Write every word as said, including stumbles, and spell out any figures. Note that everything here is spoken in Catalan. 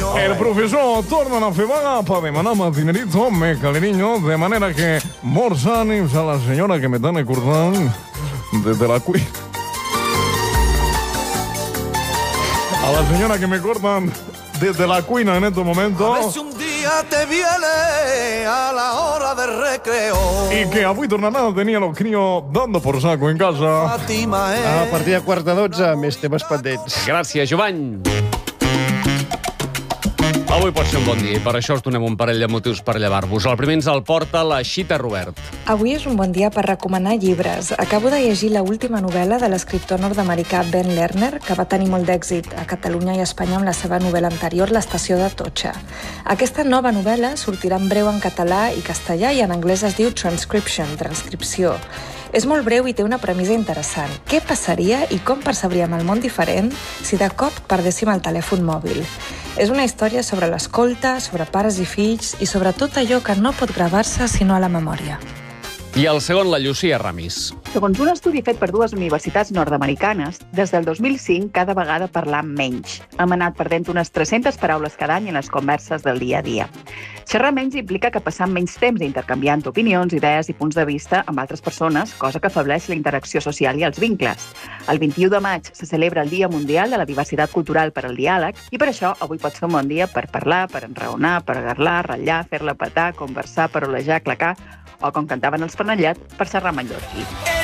El profesor torna a fer vaga per demanar más dinerito, me cariño, de manera que molts ànims a la senyora que me están acordant desde la cuina. A la senyora que me cortan desde la cuina en estos momentos. A ver si un día te viene a la hora de recreo. Y que avui tornarà a tenir los críos dando por saco en casa. Fàtima, eh? A partir de quart de dotze, més temes pendents. Gràcies, Jovany. Avui pot ser un bon dia i per això us donem un parell de motius per llevar-vos. El primer ens el porta la Xita Robert. Avui és un bon dia per recomanar llibres. Acabo de llegir la última novel·la de l'escriptor nord-americà Ben Lerner, que va tenir molt d'èxit a Catalunya i a Espanya amb la seva novel·la anterior, L'estació d'Atocha. Aquesta nova novel·la sortirà en breu en català i castellà i en anglès es diu Transcription, transcripció. És molt breu i té una premissa interessant. Què passaria i com percebríem el món diferent si de cop perdéssim el telèfon mòbil? És una història sobre l'escolta, sobre pares i fills i sobre tot allò que no pot gravar-se sinó a la memòria. I el segon, la Llucia Ramis. Segons un estudi fet per dues universitats nord-americanes, des del dos mil cinc cada vegada parlam menys. Hem anat perdent unes tres-centes paraules cada any en les converses del dia a dia. Xerrar menys implica que passam menys temps intercanviant opinions, idees i punts de vista amb altres persones, cosa que afebleix la interacció social i els vincles. El vint-i-u de maig se celebra el Dia Mundial de la Diversitat Cultural per al Diàleg i per això avui pot ser un bon dia per parlar, per enraonar, per agarlar, ratllar, fer-la petar, conversar, parolejar, clacar o, com cantaven els Penellat, per xerrar mallorquí.